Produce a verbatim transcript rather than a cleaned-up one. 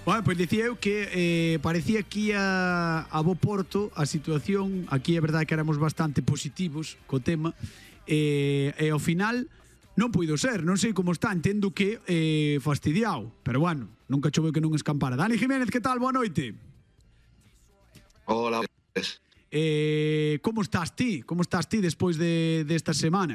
Bueno, pois dicía eu que eh, parecía que a, a bo Porto a situación, aquí é verdade que éramos bastante positivos co tema, e, e ao final non puido ser, non sei como está, entendo que eh, fastidiado, pero bueno, nunca choveu que non escampara. Dani Jiménez, que tal? Boa noite. Hola. Eh, como estás ti? Como estás ti despois de, de esta semana?